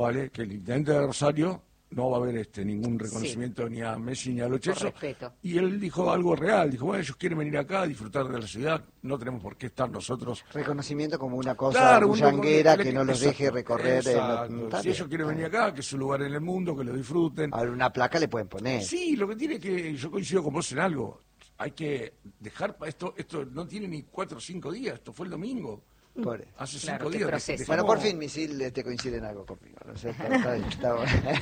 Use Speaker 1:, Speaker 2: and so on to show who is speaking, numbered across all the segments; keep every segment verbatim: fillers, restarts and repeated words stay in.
Speaker 1: Vale, que el intendente de Rosario no va a haber este ningún reconocimiento sí. ni a Messi ni a Lo Celso. Y él dijo algo real, dijo, bueno, ellos quieren venir acá a disfrutar de la ciudad, no tenemos por qué estar nosotros.
Speaker 2: Reconocimiento como una cosa
Speaker 1: claro,
Speaker 2: bullanguera que
Speaker 1: que
Speaker 2: no los
Speaker 1: exacto,
Speaker 2: deje recorrer.
Speaker 1: Exacto.
Speaker 2: El,
Speaker 1: si ellos quieren venir acá, que es su lugar en el mundo, que lo disfruten.
Speaker 2: A ver, una placa le pueden poner.
Speaker 1: Sí, lo que tiene que, yo coincido con vos en algo, hay que dejar, esto esto no tiene ni cuatro o cinco días, esto fue el domingo.
Speaker 2: Por
Speaker 1: Hace
Speaker 3: claro,
Speaker 1: cinco días.
Speaker 3: Dejamos...
Speaker 2: Bueno, por fin Misil te coincide en algo conmigo. No, sé, está, está, está,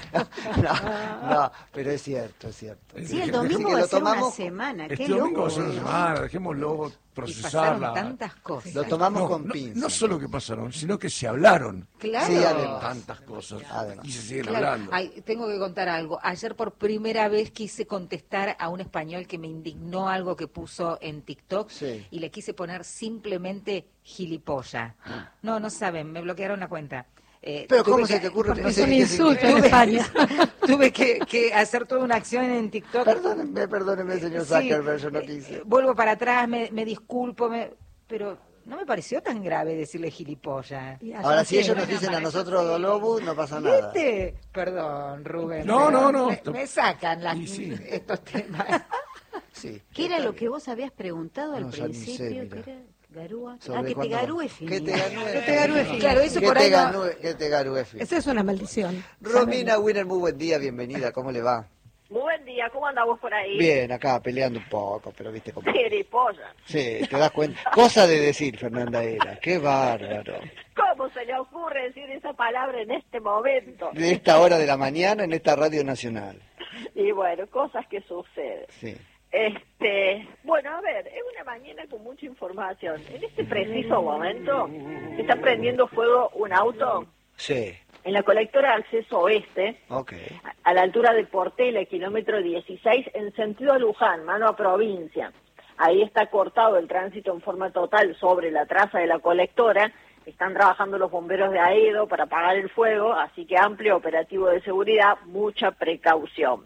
Speaker 2: no, no, pero es cierto, es cierto.
Speaker 4: Sí, el domingo va a ser una semana. Qué
Speaker 1: este
Speaker 4: loco.
Speaker 1: domingo va a ser una semana, dejémoslo procesarla.
Speaker 3: Tantas cosas.
Speaker 2: Lo tomamos
Speaker 1: no,
Speaker 2: con
Speaker 1: no,
Speaker 2: pinzas.
Speaker 1: No solo que pasaron, sino que se hablaron.
Speaker 3: Claro.
Speaker 2: Sí, además.
Speaker 1: Tantas cosas.
Speaker 2: Además.
Speaker 1: Y se siguen
Speaker 3: claro.
Speaker 1: hablando.
Speaker 3: Ay, tengo que contar algo. Ayer por primera vez quise contestar a un español que me indignó algo que puso en TikTok
Speaker 2: sí.
Speaker 3: y le quise poner simplemente gilipolla. No, no saben, me bloquearon la cuenta. Eh,
Speaker 2: Pero ¿cómo
Speaker 3: que,
Speaker 2: se te ocurre?
Speaker 4: No es un insulto en España.
Speaker 3: Tuve que, que hacer toda una acción en TikTok.
Speaker 2: Perdóneme, perdóneme, señor
Speaker 3: Sí,
Speaker 2: Zuckerberg, yo no quise.
Speaker 3: Eh, vuelvo para atrás, me, me disculpo, me, pero no me pareció tan grave decirle gilipollas.
Speaker 2: Ahora, si ellos nos dicen a nosotros Dolobus, no pasa nada.
Speaker 3: ¿Viste? Perdón, Rubén.
Speaker 1: No, no, no.
Speaker 3: Me, me sacan las,
Speaker 1: sí.
Speaker 3: estos temas.
Speaker 2: Sí.
Speaker 4: ¿Qué era lo que vos habías preguntado al
Speaker 2: No, ya ni sé,
Speaker 4: principio?
Speaker 2: mira.
Speaker 4: ¿Qué era? Garúa.
Speaker 2: Sobre
Speaker 4: Ah, que te
Speaker 2: cuándo-
Speaker 4: garúe
Speaker 2: Que
Speaker 4: finito.
Speaker 2: te garúe
Speaker 4: Que te garúe
Speaker 2: finito.
Speaker 3: Claro, eso
Speaker 2: Que
Speaker 3: por
Speaker 2: te
Speaker 3: ahí no-
Speaker 2: ganúe- que te garúe finito.
Speaker 4: Esa es una maldición.
Speaker 2: Romina Winner, muy buen día, bienvenida, ¿cómo le va?
Speaker 5: Muy buen día, ¿cómo andamos por ahí?
Speaker 2: Bien, acá peleando un poco, pero viste cómo...
Speaker 5: Gilipollas.
Speaker 2: Sí, te das cuenta. Cosa de decir, Fernanda Era, qué bárbaro.
Speaker 5: ¿Cómo se le ocurre decir esa palabra en este momento?
Speaker 2: De esta hora de la mañana en esta radio nacional.
Speaker 5: Y bueno, cosas que suceden.
Speaker 2: Sí.
Speaker 5: Este, bueno, a ver, es una mañana con mucha información. En este preciso momento está prendiendo fuego un auto
Speaker 2: Sí,
Speaker 5: en la colectora de acceso oeste,
Speaker 2: ok.
Speaker 5: a la altura de Portela, kilómetro dieciséis, en sentido a Luján, mano a provincia. Ahí está cortado el tránsito en forma total sobre la traza de la colectora. Están trabajando los bomberos de AEDO para apagar el fuego, así que amplio operativo de seguridad, mucha precaución.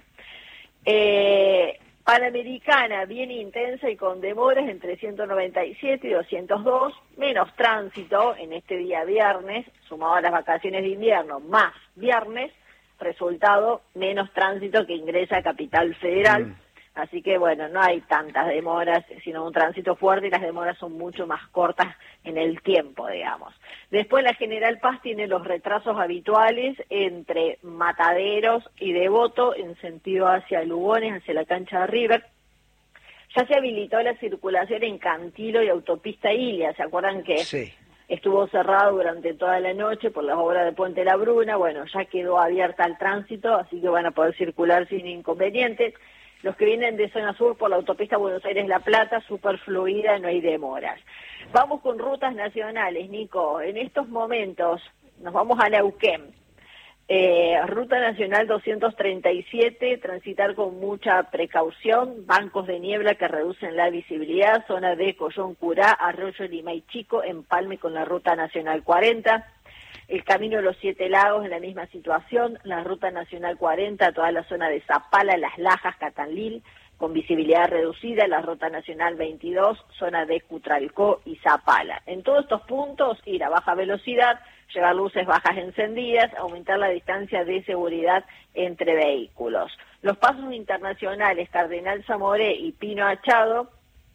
Speaker 5: Eh, Panamericana, bien intensa y con demoras entre ciento noventa y siete y doscientos dos, menos tránsito en este día viernes, sumado a las vacaciones de invierno, más viernes, resultado, menos tránsito que ingresa a Capital Federal. Mm. Así que, bueno, no hay tantas demoras, sino un tránsito fuerte y las demoras son mucho más cortas en el tiempo, digamos. Después la General Paz tiene los retrasos habituales entre Mataderos y Devoto en sentido hacia Lugones, hacia la cancha de River. Ya se habilitó la circulación en Cantilo y Autopista Ilia, ¿se acuerdan que
Speaker 2: Sí.
Speaker 5: estuvo cerrado durante toda la noche por las obras de Puente La Bruna? Bueno, ya quedó abierta al tránsito, así que van a poder circular sin inconvenientes. Los que vienen de zona sur por la autopista Buenos Aires-La Plata, súper fluida, no hay demoras. Vamos con rutas nacionales, Nico. En estos momentos nos vamos a Neuquén. Eh, Ruta Nacional doscientos treinta y siete, transitar con mucha precaución, bancos de niebla que reducen la visibilidad, zona de Collón Curá, Arroyo Limay Chico, empalme con la Ruta Nacional cuarenta. El Camino de los Siete Lagos en la misma situación, la Ruta Nacional cuarenta, toda la zona de Zapala, Las Lajas, Catanlil, con visibilidad reducida, la Ruta Nacional veintidós, zona de Cutralcó y Zapala. En todos estos puntos, ir a baja velocidad, llevar luces bajas encendidas, aumentar la distancia de seguridad entre vehículos. Los pasos internacionales Cardenal Zamoré y Pino Achado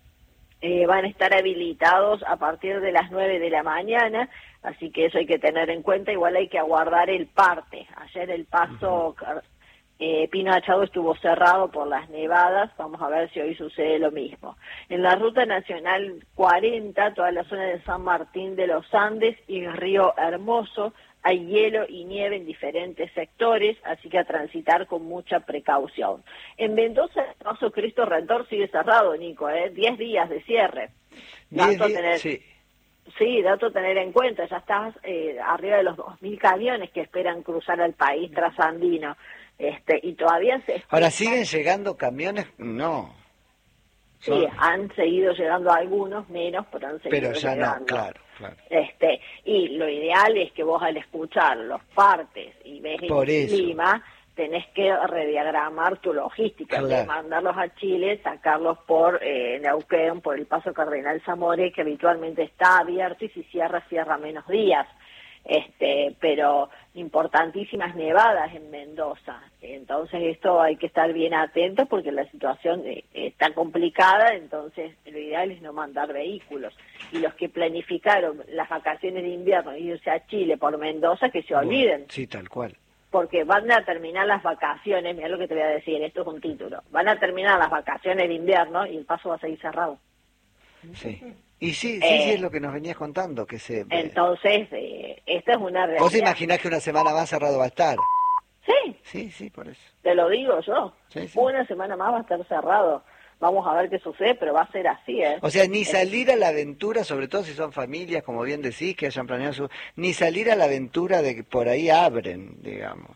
Speaker 5: eh, van a estar habilitados a partir de las nueve de la mañana, así que eso hay que tener en cuenta. Igual hay que aguardar el parte. Ayer el paso uh-huh. eh, Pino Achado estuvo cerrado por las nevadas, vamos a ver si hoy sucede lo mismo. En la Ruta Nacional cuarenta, toda la zona de San Martín de los Andes y Río Hermoso, hay hielo y nieve en diferentes sectores, así que a transitar con mucha precaución. En Mendoza, el paso Cristo Redentor sigue cerrado, Nico, ¿eh? diez días de cierre.
Speaker 2: Diez días, sí.
Speaker 5: Sí, dato a tener en cuenta, ya estás eh, arriba de los dos mil camiones que esperan cruzar al país trasandino. Este, y todavía se...
Speaker 2: Ahora, ¿siguen llegando camiones? No.
Speaker 5: Sí,
Speaker 2: no.
Speaker 5: han seguido llegando algunos, menos, pero han seguido
Speaker 2: Pero ya
Speaker 5: llegando.
Speaker 2: no, claro, claro.
Speaker 5: Este, y lo ideal es que vos al escuchar los partes y ves
Speaker 2: Por
Speaker 5: el
Speaker 2: eso.
Speaker 5: clima, tenés que rediagramar tu logística,
Speaker 2: Claro.
Speaker 5: de mandarlos a Chile, sacarlos por eh, Neuquén, por el paso Cardenal Zamoré, que habitualmente está abierto y si cierra, cierra menos días. este, pero importantísimas nevadas en Mendoza. Entonces esto hay que estar bien atentos porque la situación eh, está complicada, entonces lo ideal es no mandar vehículos. Y los que planificaron las vacaciones de invierno e irse a Chile por Mendoza, que se olviden.
Speaker 2: Sí, tal cual.
Speaker 5: Porque van a terminar las vacaciones, mira lo que te voy a decir, esto es un título, van a terminar las vacaciones de invierno y el paso va a seguir cerrado.
Speaker 2: Sí. Y sí, sí,
Speaker 5: eh,
Speaker 2: sí, es lo que nos venías contando, que se...
Speaker 5: Entonces, eh, esta es una realidad.
Speaker 2: ¿Vos imaginás que una semana más cerrado va a estar?
Speaker 5: Sí.
Speaker 2: Sí, sí, por eso.
Speaker 5: Te lo digo yo.
Speaker 2: Sí, sí.
Speaker 5: Una semana más va a estar cerrado. Vamos a ver qué sucede, pero va a ser así, ¿eh?
Speaker 2: O sea, ni salir a la aventura, sobre todo si son familias, como bien decís, que hayan planeado su... Ni salir a la aventura de que por ahí abren, digamos.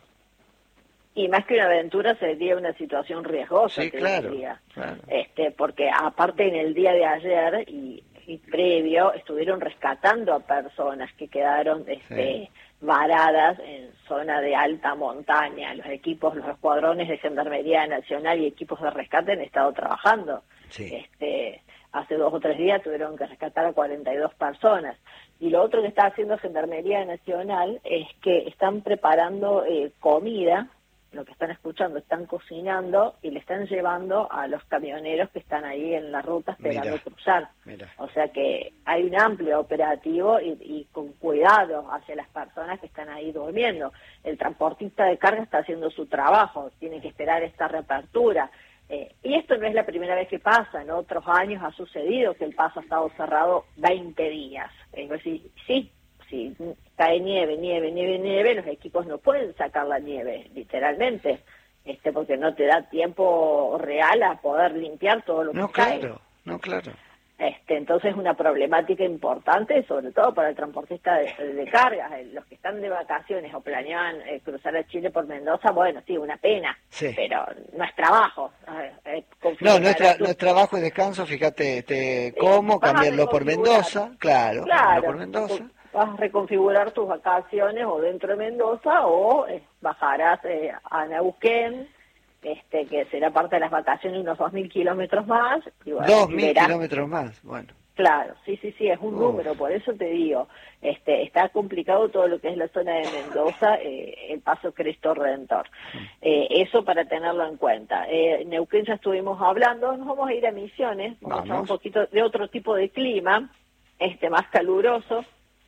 Speaker 5: Y más que una aventura sería una situación riesgosa,
Speaker 2: Sí,
Speaker 5: te
Speaker 2: claro,
Speaker 5: diría.
Speaker 2: claro.
Speaker 5: Este, porque aparte en el día de ayer y, y previo estuvieron rescatando a personas que quedaron este,
Speaker 2: Sí.
Speaker 5: varadas en zona de alta montaña. Los equipos, los escuadrones de Gendarmería Nacional y equipos de rescate han estado trabajando.
Speaker 2: Sí.
Speaker 5: Este, hace dos o tres días tuvieron que rescatar a cuarenta y dos personas. Y lo otro que está haciendo Gendarmería Nacional es que están preparando eh, comida, lo que están escuchando, están cocinando y le están llevando a los camioneros que están ahí en la ruta esperando
Speaker 2: Mira,
Speaker 5: cruzar.
Speaker 2: mira.
Speaker 5: O sea que hay un amplio operativo y, y con cuidado hacia las personas que están ahí durmiendo. El transportista de carga está haciendo su trabajo, tiene que esperar esta reapertura. Eh, y esto no es la primera vez que pasa, en otros años ha sucedido que el paso ha estado cerrado veinte días. Es decir, sí, si cae nieve, nieve, nieve, nieve, los equipos no pueden sacar la nieve, literalmente, este, porque no te da tiempo real a poder limpiar todo lo que
Speaker 2: No,
Speaker 5: cae.
Speaker 2: claro, no, claro.
Speaker 5: Este, entonces es una problemática importante, sobre todo para el transportista de, de cargas. Los que están de vacaciones o planean eh, cruzar a Chile por Mendoza, bueno, sí, una pena,
Speaker 2: Sí.
Speaker 5: pero no es trabajo. Eh,
Speaker 2: No, nuestra,
Speaker 5: tu...
Speaker 2: nuestro trabajo es descanso, fíjate, este, cómo,
Speaker 5: vas a
Speaker 2: cambiarlo por
Speaker 5: reconfigurar.
Speaker 2: Mendoza, claro,
Speaker 5: Claro,
Speaker 2: cambiarlo por Mendoza.
Speaker 5: vas a reconfigurar tus vacaciones o dentro de Mendoza o eh, bajarás eh, a Neuquén, este, que será parte de las vacaciones unos dos mil kilómetros más. Y bueno,
Speaker 2: Dos mil
Speaker 5: verás.
Speaker 2: kilómetros más, bueno.
Speaker 5: Claro, sí, sí, sí, es un
Speaker 2: Uf.
Speaker 5: número, por eso te digo, este, está complicado todo lo que es la zona de Mendoza, eh, el paso Cristo Redentor. Eh, eso para tenerlo en cuenta. Eh, Neuquén ya estuvimos hablando, nos vamos a ir a Misiones, vamos, a hablar un poquito de otro tipo de clima, este, más caluroso.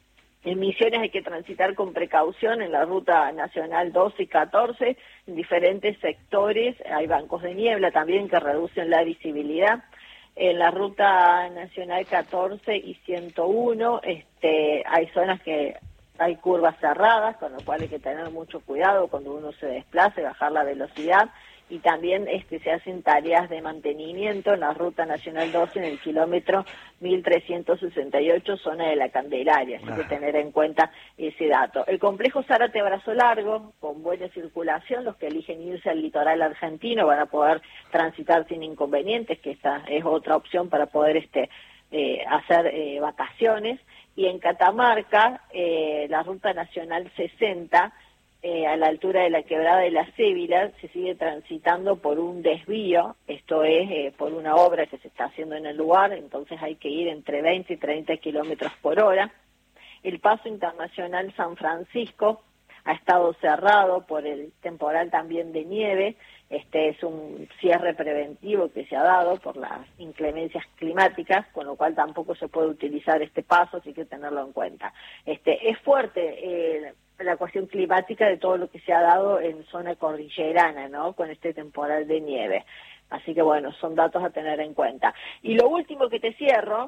Speaker 5: En Misiones hay que transitar con precaución en la ruta nacional doce y catorce, en diferentes sectores, hay bancos de niebla también que reducen la visibilidad. En la ruta nacional catorce y ciento uno este, hay zonas que hay curvas cerradas, con lo cual hay que tener mucho cuidado cuando uno se desplace, bajar la velocidad. Y también este, se hacen tareas de mantenimiento en la ruta nacional doce en el kilómetro mil trescientos sesenta y ocho, zona de la Candelaria, así que tener en cuenta ese dato. El complejo Zárate Brazo Largo, con buena circulación, los que eligen irse al litoral argentino van a poder transitar sin inconvenientes, que esta es otra opción para poder este eh, hacer eh, vacaciones. Y en Catamarca, eh, la ruta nacional sesenta, Eh, a la altura de la quebrada de la Cébila, se sigue transitando por un desvío, esto es eh, por una obra que se está haciendo en el lugar, entonces hay que ir entre veinte y treinta kilómetros por hora. El paso internacional San Francisco ha estado cerrado por el temporal también de nieve, este es un cierre preventivo que se ha dado por las inclemencias climáticas, con lo cual tampoco se puede utilizar este paso, así que tenerlo en cuenta. Este es fuerte eh, la cuestión climática de todo lo que se ha dado en zona cordillerana, ¿no? Con este temporal de nieve. Así que bueno, son datos a tener en cuenta. Y lo último que te cierro,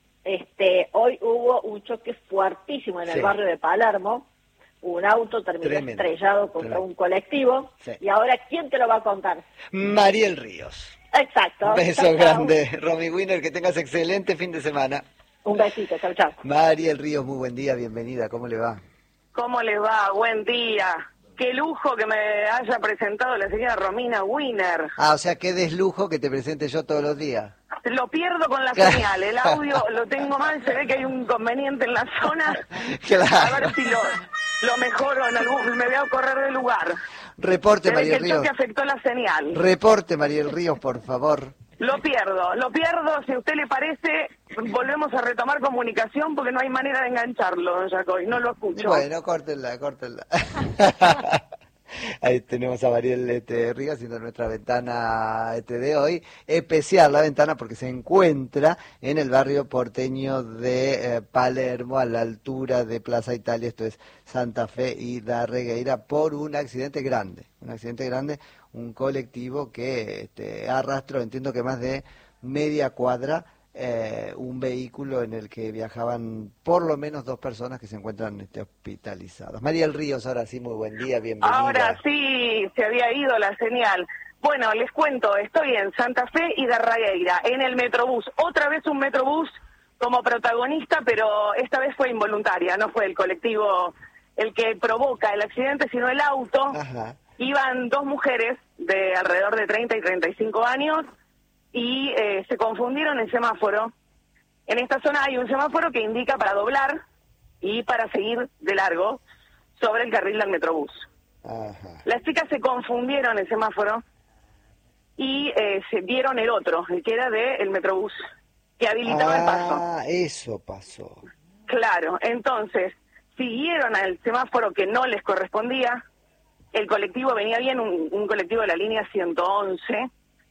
Speaker 5: este, hoy hubo un choque fuertísimo en el
Speaker 2: Sí.
Speaker 5: barrio de Palermo. Un auto terminó
Speaker 2: Tremendo.
Speaker 5: estrellado contra
Speaker 2: Tremendo.
Speaker 5: un colectivo.
Speaker 2: Sí.
Speaker 5: Y ahora, ¿quién te lo va a contar?
Speaker 2: Mariel Ríos.
Speaker 5: Exacto.
Speaker 2: Un beso
Speaker 5: Chau, chau.
Speaker 2: grande, Romy Wiener, que tengas excelente fin de semana.
Speaker 5: Un besito, chau, chau.
Speaker 2: Mariel Ríos, muy buen día, bienvenida, ¿cómo le va?
Speaker 6: ¿Cómo les va? Buen día. Qué lujo que me haya presentado la señora Romina Wiener.
Speaker 2: Ah, o sea, qué deslujo que te presente yo todos los días.
Speaker 6: Lo pierdo con la señal, el audio lo tengo mal, se ve que hay un inconveniente en la zona.
Speaker 2: Claro.
Speaker 6: A ver si lo, lo mejoro en algún, me voy a correr del lugar.
Speaker 2: Reporte,
Speaker 6: Se ve que
Speaker 2: Mariel
Speaker 6: el
Speaker 2: Ríos.
Speaker 6: choque afectó la señal.
Speaker 2: Reporte, Mariel Ríos, por favor.
Speaker 6: Lo pierdo, lo pierdo. Si a usted le parece, volvemos a retomar comunicación porque no hay manera de engancharlo, don Jacoy. No lo escucho.
Speaker 2: Bueno, córtenla, córtenla. Ahí tenemos a Mariel este, Ríos haciendo nuestra ventana este, de hoy. Especial la ventana porque se encuentra en el barrio porteño de eh, Palermo, a la altura de Plaza Italia, esto es Santa Fe y Darregueira, por un accidente grande. Un accidente grande, un colectivo que este, arrastró, entiendo que más de media cuadra, Eh, un vehículo en el que viajaban por lo menos dos personas que se encuentran este, hospitalizadas. Mariel Ríos, ahora sí, muy buen día, bienvenida.
Speaker 6: Ahora sí, se había ido la señal. Bueno, les cuento, estoy en Santa Fe y Darregueira, en el Metrobús. Otra vez un Metrobús como protagonista, pero esta vez fue involuntaria, no fue el colectivo el que provoca el accidente, sino el auto.
Speaker 2: Ajá.
Speaker 6: Iban dos mujeres de alrededor de treinta y treinta y cinco años, y eh, se confundieron el semáforo. En esta zona hay un semáforo que indica para doblar y para seguir de largo sobre el carril del Metrobús.
Speaker 2: Ajá.
Speaker 6: Las chicas se confundieron el semáforo y eh, se vieron el otro, el que era del Metrobús, que habilitaba
Speaker 2: ah,
Speaker 6: el paso.
Speaker 2: Ah, eso pasó.
Speaker 6: Claro, entonces siguieron al semáforo que no les correspondía. El colectivo venía bien, un, un colectivo de la línea ciento once,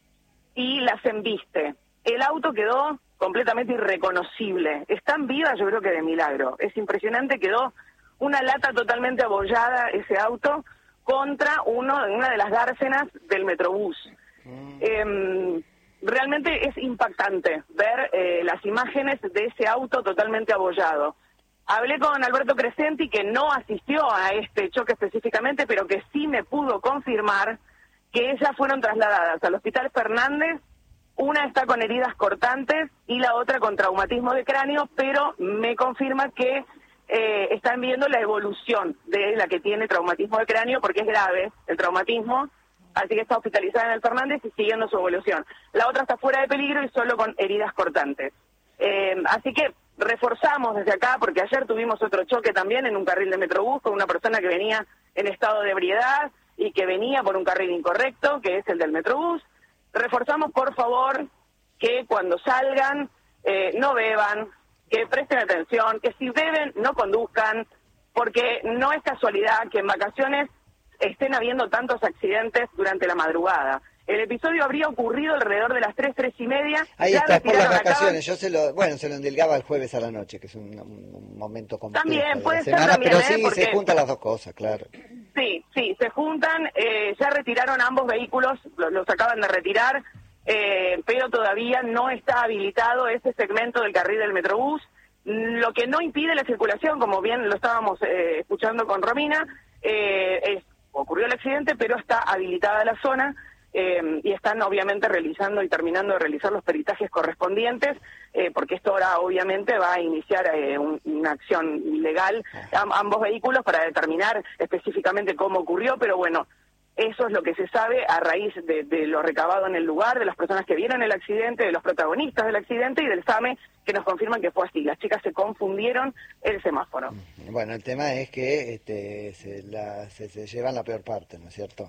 Speaker 6: y las embiste. El auto quedó completamente irreconocible. Están vivas, yo creo que de milagro. Es impresionante, quedó una lata totalmente abollada ese auto contra uno, una de las dársenas del Metrobús. Mm. Eh, realmente es impactante ver eh, las imágenes de ese auto totalmente abollado. Hablé con Alberto Crescenti, que no asistió a este choque específicamente, pero que sí me pudo confirmar que ellas fueron trasladadas al Hospital Fernández. Una está con heridas cortantes y la otra con traumatismo de cráneo, pero me confirma que eh, están viendo la evolución de la que tiene traumatismo de cráneo, porque es grave el traumatismo, así que está hospitalizada en el Fernández y siguiendo su evolución. La otra está fuera de peligro y solo con heridas cortantes. Eh, así que reforzamos desde acá, porque ayer tuvimos otro choque también en un carril de Metrobús con una persona que venía en estado de ebriedad y que venía por un carril incorrecto, que es el del Metrobús. Reforzamos, por favor, que cuando salgan eh, no beban, que presten atención, que si beben no conduzcan, porque no es casualidad que en vacaciones estén habiendo tantos accidentes durante la madrugada. El episodio habría ocurrido alrededor de las tres, tres y media.
Speaker 2: Ahí está, es por las vacaciones. Yo se lo, bueno, se lo endilgaba el jueves a la noche, que es un, un momento complejo.
Speaker 6: También, puede
Speaker 2: de
Speaker 6: ser
Speaker 2: semana,
Speaker 6: también,
Speaker 2: pero
Speaker 6: ¿eh?
Speaker 2: sí,
Speaker 6: Porque...
Speaker 2: se juntan las dos cosas, claro.
Speaker 6: Sí, sí, se juntan, eh, ya retiraron ambos vehículos, los, los acaban de retirar, eh, pero todavía no está habilitado ese segmento del carril del Metrobús, lo que no impide la circulación, como bien lo estábamos eh, escuchando con Romina. eh, es, ocurrió el accidente, pero está habilitada la zona. Eh, y están obviamente realizando y terminando de realizar los peritajes correspondientes, eh, porque esto ahora obviamente va a iniciar eh, un, una acción legal a ambos vehículos para determinar específicamente cómo ocurrió, pero bueno, eso es lo que se sabe a raíz de, de lo recabado en el lugar, de las personas que vieron el accidente, de los protagonistas del accidente y del SAME, que nos confirman que fue así. Las chicas se confundieron el semáforo.
Speaker 2: Bueno, el tema es que este, se, la, se, se llevan la peor parte, ¿no es cierto?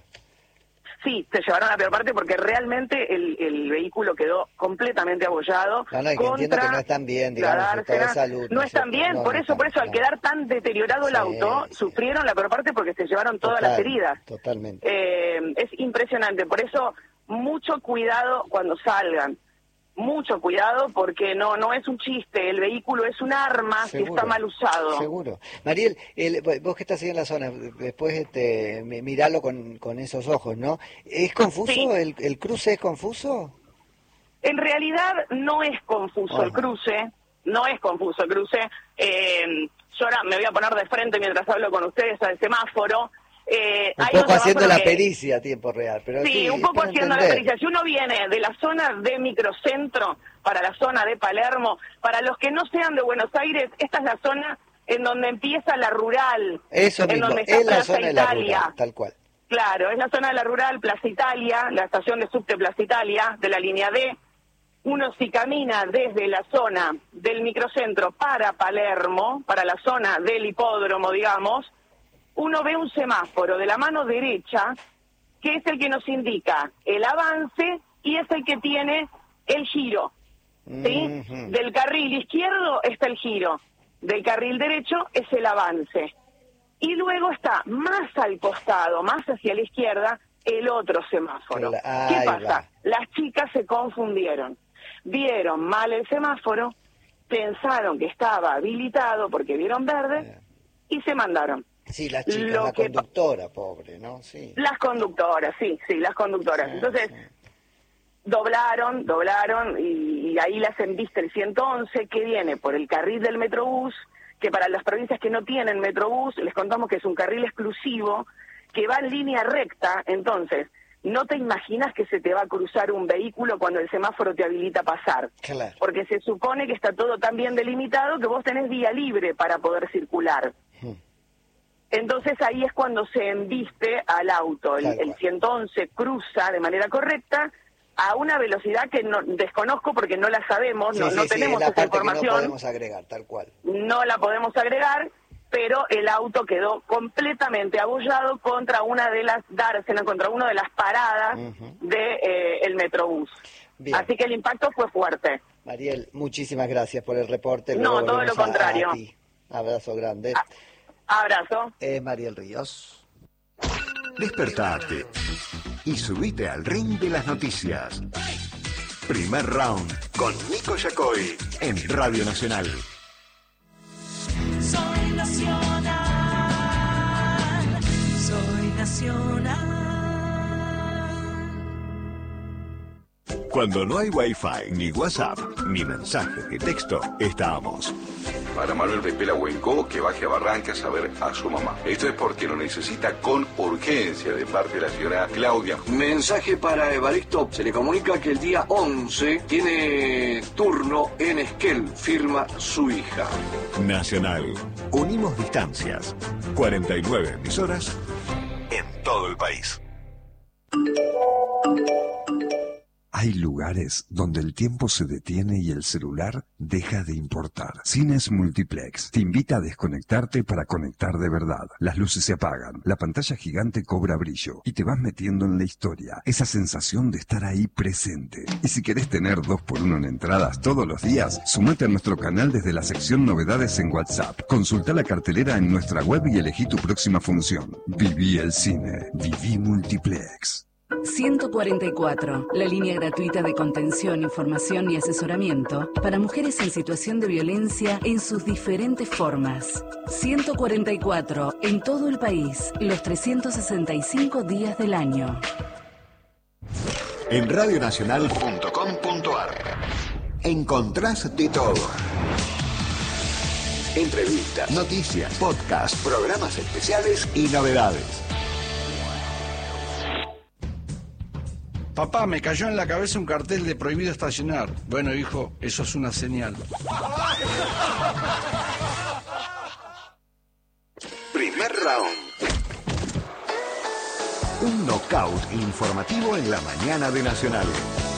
Speaker 6: Sí, se llevaron a la peor parte porque realmente el, el vehículo quedó completamente abollado.
Speaker 2: No, no, y que entiendo que no están bien, digamos, en estado de salud.
Speaker 6: No, no están bien, no, por no eso, están, por eso, no. Al quedar tan deteriorado el sí, auto, sí. sufrieron la peor parte porque se llevaron todas Total, las heridas.
Speaker 2: Totalmente.
Speaker 6: Eh, es impresionante, por eso mucho cuidado cuando salgan. Mucho cuidado porque no no es un chiste, el vehículo es un arma Seguro. que está mal usado.
Speaker 2: Seguro. Mariel, el, vos que estás ahí en la zona, después este, miralo con, con esos ojos, ¿no? ¿Es confuso? Sí. ¿El, ¿El cruce es confuso?
Speaker 6: En realidad no es confuso Ajá. el cruce, no es confuso el cruce. Eh, yo ahora me voy a poner de frente mientras hablo con ustedes al semáforo. Eh,
Speaker 2: un
Speaker 6: hay
Speaker 2: poco haciendo la
Speaker 6: que...
Speaker 2: pericia a tiempo real. Pero
Speaker 6: sí,
Speaker 2: sí,
Speaker 6: un poco haciendo
Speaker 2: entender.
Speaker 6: la pericia. Si uno viene de la zona de Microcentro para la zona de Palermo, para los que no sean de Buenos Aires, esta es la zona en donde empieza la rural.
Speaker 2: Eso
Speaker 6: en
Speaker 2: mismo,
Speaker 6: donde está
Speaker 2: es la
Speaker 6: Plaza
Speaker 2: zona
Speaker 6: Italia.
Speaker 2: de la rural, tal cual.
Speaker 6: Claro, es la zona de la rural, Plaza Italia, la estación de subte Plaza Italia, de la línea D. Uno si camina desde la zona del Microcentro para Palermo, para la zona del hipódromo, digamos, uno ve un semáforo de la mano derecha, que es el que nos indica el avance y es el que tiene el giro, ¿sí?
Speaker 2: Uh-huh.
Speaker 6: Del carril izquierdo está el giro, del carril derecho es el avance. Y luego está más al costado, más hacia la izquierda, el otro semáforo.
Speaker 2: Cla-
Speaker 6: ¿Qué
Speaker 2: ahí
Speaker 6: pasa?
Speaker 2: va.
Speaker 6: Las chicas se confundieron, vieron mal el semáforo, pensaron que estaba habilitado porque vieron verde y se mandaron.
Speaker 2: Sí, la chica,
Speaker 6: Lo
Speaker 2: la
Speaker 6: que-
Speaker 2: conductora, pobre, ¿no? Sí.
Speaker 6: Las conductoras, sí, sí, las conductoras.
Speaker 2: Sí,
Speaker 6: Entonces,
Speaker 2: sí.
Speaker 6: doblaron, doblaron, y, y ahí las embiste el ciento once, que viene por el carril del Metrobús, que para las provincias que no tienen Metrobús, les contamos que es un carril exclusivo, que va en línea recta. Entonces, no te imaginas que se te va a cruzar un vehículo cuando el semáforo te habilita a pasar.
Speaker 2: Claro.
Speaker 6: Porque se supone que está todo tan bien delimitado que vos tenés vía libre para poder circular.
Speaker 2: Hmm.
Speaker 6: Entonces ahí es cuando se embiste al auto. El,
Speaker 2: Tal cual.
Speaker 6: el ciento once cruza de manera correcta a una velocidad que no desconozco porque no la sabemos,
Speaker 2: Sí,
Speaker 6: no,
Speaker 2: sí,
Speaker 6: no
Speaker 2: sí,
Speaker 6: tenemos
Speaker 2: es la
Speaker 6: esa
Speaker 2: parte que
Speaker 6: información,
Speaker 2: no podemos agregar, tal cual.
Speaker 6: no la podemos agregar, pero el auto quedó completamente abollado contra una de las dársenas, contra una de las paradas
Speaker 2: Ujú.
Speaker 6: de eh, el Metrobús.
Speaker 2: Bien.
Speaker 6: Así que el impacto fue fuerte.
Speaker 2: Mariel, muchísimas gracias por el reporte.
Speaker 6: No,
Speaker 2: Luego
Speaker 6: todo
Speaker 2: volvemos
Speaker 6: lo
Speaker 2: a-
Speaker 6: contrario.
Speaker 2: a ti. Abrazo grande.
Speaker 6: Ah. Abrazo.
Speaker 2: Es Mariel Ríos.
Speaker 7: Despertate y subite al ring de las noticias. Primer round con Nico Yacoy en Radio Nacional.
Speaker 8: Soy nacional, soy nacional.
Speaker 7: Cuando no hay Wi-Fi, ni WhatsApp, ni mensajes de texto, estamos.
Speaker 9: Para Manuel de Pelahuenco, que baje a Barrancas a ver a su mamá. Esto es porque lo necesita con urgencia de parte de la señora Claudia.
Speaker 10: Mensaje para Evaristo. Se le comunica que el día once tiene turno en Esquel. Firma su hija.
Speaker 7: Nacional. Unimos distancias. cuarenta y nueve emisoras en todo el país.
Speaker 11: Hay lugares donde el tiempo se detiene y el celular deja de importar. Cines Multiplex te invita a desconectarte para conectar de verdad. Las luces se apagan, la pantalla gigante cobra brillo y te vas metiendo en la historia. Esa sensación de estar ahí presente. Y si querés tener dos por uno en entradas todos los días, sumate a nuestro canal desde la sección Novedades en WhatsApp. Consulta la cartelera en nuestra web y elegí tu próxima función. Viví el cine. Viví Multiplex.
Speaker 12: ciento cuarenta y cuatro, la línea gratuita de contención, información y asesoramiento para mujeres en situación de violencia en sus diferentes formas. ciento cuarenta y cuatro, en todo el país, los trescientos sesenta y cinco días del año.
Speaker 7: En radionacional punto com punto ar encontrás de todo. Entrevistas, noticias, podcasts, programas especiales y novedades.
Speaker 1: Papá, me cayó en la cabeza un cartel de prohibido estacionar. Bueno, hijo, eso es una señal.
Speaker 7: Primer round. Un knockout informativo en la mañana de Nacional.